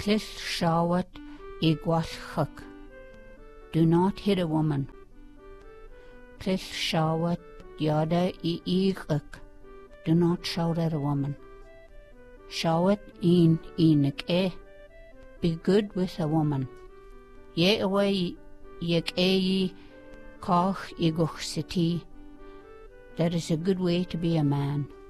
Clill shawat I gwalchuk. Do not hit a woman. Clill shawat yada I iguk. Do not shout at a woman. Shawat in inik. Be good with a woman. Ye away yek koch iguch siti. That is a good way to be a man.